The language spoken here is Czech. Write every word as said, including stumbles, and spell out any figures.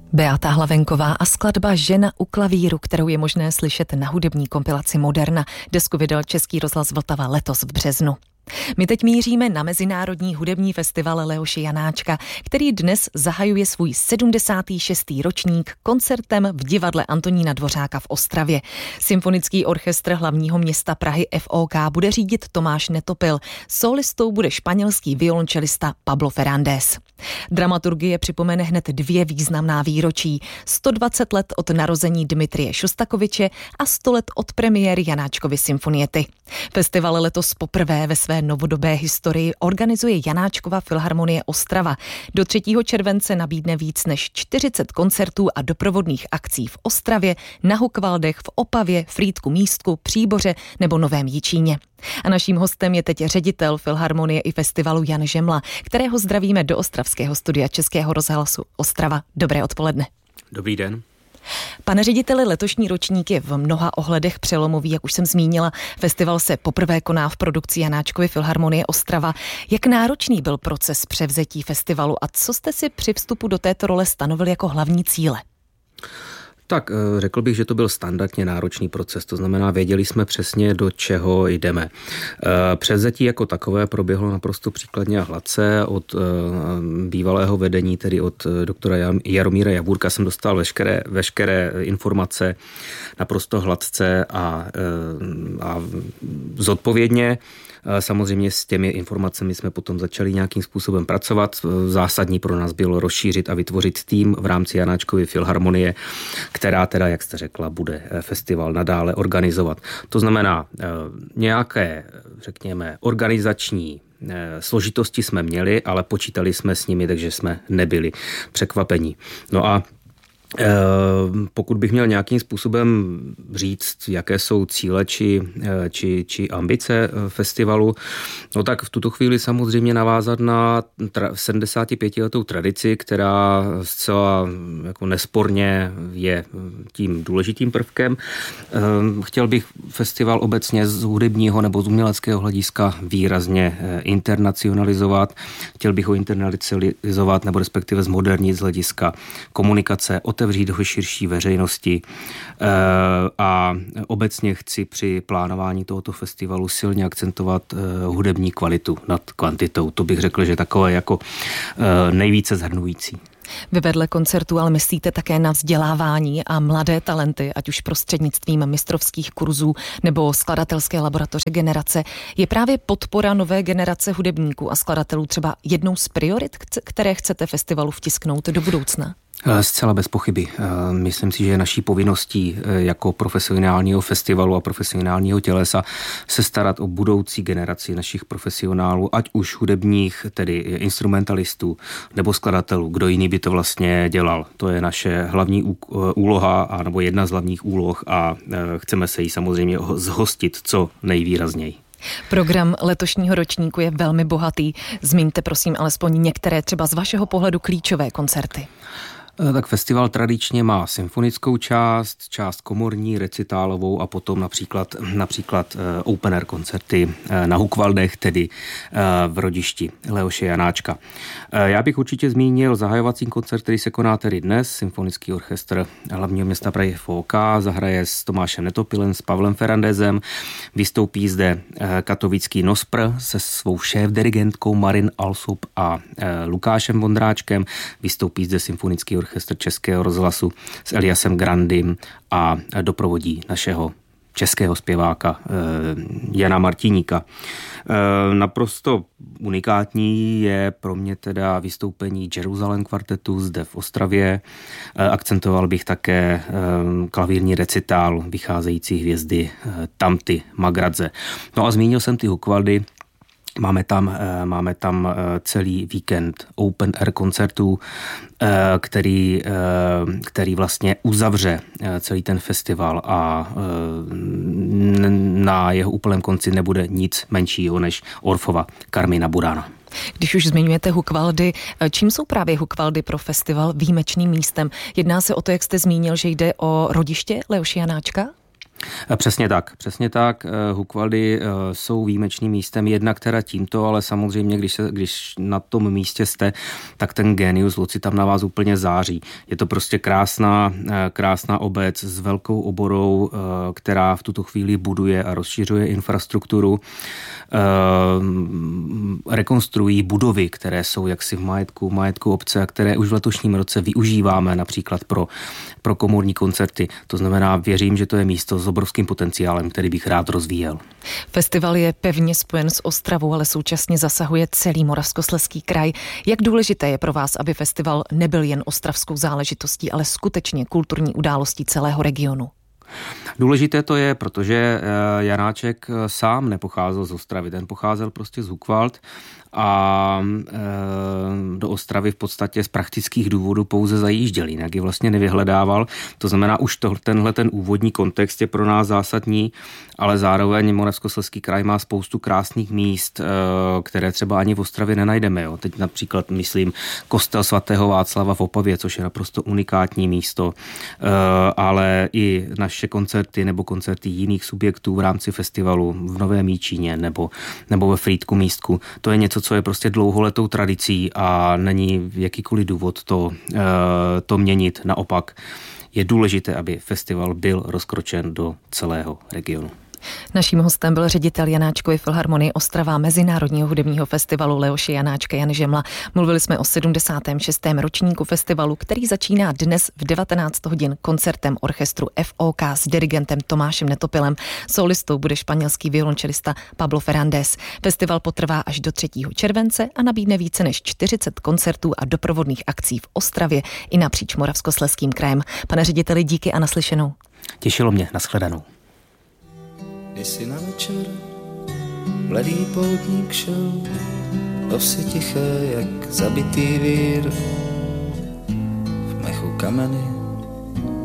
Beata Hlavenková a skladba Žena u klavíru, kterou je možné slyšet na hudební kompilaci Moderna. Desku vydal Český rozhlas Vltava letos v březnu. My teď míříme na Mezinárodní hudební festival Leoše Janáčka, který dnes zahajuje svůj sedmdesátý šestý ročník koncertem v divadle Antonína Dvořáka v Ostravě. Symfonický orchestr hlavního města Prahy F O K bude řídit Tomáš Netopil. Solistou bude španělský violončelista Pablo Fernández. Dramaturgie připomene hned dvě významná výročí. sto dvacet let od narození Dmitrije Šostakoviče a sto let od premiéry Janáčkovy symfoniety. Festival letos poprvé ve své novodobé historii organizuje Janáčkova filharmonie Ostrava. Do třetího července nabídne víc než čtyřicet koncertů a doprovodných akcí v Ostravě, na Hukvaldech, v Opavě, Frýdku Místku, Příboře nebo Novém Jičíně. A naším hostem je teď ředitel filharmonie i festivalu Jan Žemla, kterého zdravíme do ostravského studia Českého rozhlasu Ostrava. Dobré odpoledne. Dobrý den. Pane řediteli, letošní ročník je v mnoha ohledech přelomový, jak už jsem zmínila. Festival se poprvé koná v produkci Janáčkovy filharmonie Ostrava. Jak náročný byl proces převzetí festivalu a co jste si při vstupu do této role stanovili jako hlavní cíle? Tak řekl bych, že to byl standardně náročný proces, to znamená, věděli jsme přesně, do čeho jdeme. Převzetí jako takové proběhlo naprosto příkladně a hladce. Od bývalého vedení, tedy od doktora Jaromíra Javůrka, jsem dostal veškeré, veškeré informace naprosto hladce a, a zodpovědně. Samozřejmě s těmi informacemi jsme potom začali nějakým způsobem pracovat. Zásadní pro nás bylo rozšířit a vytvořit tým v rámci Janáčkovy filharmonie, která teda, jak jste řekla, bude festival nadále organizovat. To znamená, nějaké, řekněme, organizační složitosti jsme měli, ale počítali jsme s nimi, takže jsme nebyli překvapení. No a pokud bych měl nějakým způsobem říct, jaké jsou cíle či, či, či ambice festivalu, no tak v tuto chvíli samozřejmě navázat na tra- sedmdesátipětiletou tradici, která zcela jako nesporně je tím důležitým prvkem. Chtěl bych festival obecně z hudebního nebo z uměleckého hlediska výrazně internacionalizovat. Chtěl bych ho internacionalizovat nebo respektive zmodernit z hlediska komunikace, otevřít ho širší veřejnosti a obecně chci při plánování tohoto festivalu silně akcentovat hudební kvalitu nad kvantitou. To bych řekl, že takové jako nejvíce shrnující. Vy vedle koncertu ale myslíte také na vzdělávání a mladé talenty, ať už prostřednictvím mistrovských kurzů nebo skladatelské laboratoře Generace. Je právě podpora nové generace hudebníků a skladatelů třeba jednou z priorit, které chcete festivalu vtisknout do budoucna? Zcela bez pochyby. Myslím si, že je naší povinností jako profesionálního festivalu a profesionálního tělesa se starat o budoucí generaci našich profesionálů, ať už hudebních, tedy instrumentalistů nebo skladatelů. Kdo jiný by to vlastně dělal. To je naše hlavní úloha a nebo jedna z hlavních úloh a chceme se jí samozřejmě zhostit co nejvýrazněji. Program letošního ročníku je velmi bohatý. Zmíňte prosím alespoň některé třeba z vašeho pohledu klíčové koncerty. Tak festival tradičně má symfonickou část, část komorní, recitálovou a potom například, například open air koncerty na Hukvaldech, tedy v rodišti Leoše Janáčka. Já bych určitě zmínil zahajovací koncert, který se koná tedy dnes. Symfonický orchestr hlavního města Prahy F O K zahraje s Tomášem Netopilem, s Pavlem Fernándezem. Vystoupí zde katovický Nospr se svou šéf-dirigentkou Marin Alsop a Lukášem Vondráčkem. Vystoupí zde symfonický orchestr Českého rozhlasu s Eliasem Grandym a doprovodí našeho českého zpěváka Jana Martiníka. Naprosto unikátní je pro mě teda vystoupení Jerusalem kvartetu zde v Ostravě. Akcentoval bych také klavírní recitál vycházející hvězdy Tamty Magradze. No a zmínil jsem ty Hukvaldy. Máme tam, máme tam celý víkend open air koncertů, který, který vlastně uzavře celý ten festival a na jeho úplném konci nebude nic menšího než Orffova Carmina Burana. Když už zmiňujete Hukvaldy, čím jsou právě Hukvaldy pro festival výjimečným místem? Jedná se o to, jak jste zmínil, že jde o rodiště Leoše Janáčka? Přesně tak, přesně tak. Hukvaldy jsou výjimečným místem, jednak teda tímto, ale samozřejmě, když, se, když na tom místě jste, tak ten genius loci tam na vás úplně září. Je to prostě krásná, krásná obec s velkou oborou, která v tuto chvíli buduje a rozšiřuje infrastrukturu. Rekonstruují budovy, které jsou jaksi v majetku, majetku obce a které už v letošním roce využíváme například pro, pro komorní koncerty. To znamená, věřím, že to je místo s obrovským potenciálem, který bych rád rozvíjel. Festival je pevně spojen s Ostravou, ale současně zasahuje celý Moravskoslezský kraj. Jak důležité je pro vás, aby festival nebyl jen ostravskou záležitostí, ale skutečně kulturní událostí celého regionu? Důležité to je, protože Janáček sám nepocházel z Ostravy, ten pocházel prostě z Hukvald a do Ostravy v podstatě z praktických důvodů pouze zajížděl, jinak ji vlastně nevyhledával. To znamená, už to, tenhle ten úvodní kontext je pro nás zásadní, ale zároveň Moravskoslezský kraj má spoustu krásných míst, které třeba ani v Ostravě nenajdeme. Jo. Teď například myslím kostel svatého Václava v Opavě, což je naprosto unikátní místo, ale i naše koncerty nebo koncerty jiných subjektů v rámci festivalu v Novém Jičíně nebo, nebo ve Frýdku místku. To je něco, co je prostě dlouholetou tradicí a není jakýkoliv důvod to, to měnit. Naopak je důležité, aby festival byl rozkročen do celého regionu. Naším hostem byl ředitel Janáčkovy filharmonie Ostrava Mezinárodního hudebního festivalu Leoše Janáčka Jan Žemla. Mluvili jsme o sedmdesátém šestém ročníku festivalu, který začíná dnes v devatenáct hodin koncertem orchestru F O K s dirigentem Tomášem Netopilem. Solistou bude španělský violončelista Pablo Fernández. Festival potrvá až do třetího července a nabídne více než čtyřicet koncertů a doprovodných akcí v Ostravě i napříč Moravskoslezským krajem. Pane řediteli, díky a naslyšenou. Těšilo mě, nashledanou. Kdysi na večer mladý poutník šel do vsi tiché jak zabitý vír, v mechu kameny